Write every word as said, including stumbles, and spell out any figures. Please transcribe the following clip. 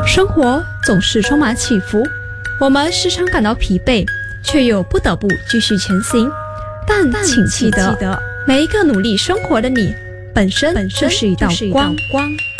生活总是充满起伏，我们时常感到疲惫，却又不得不继续前行。但请记得，每一个努力生活的你，本身就是一道光。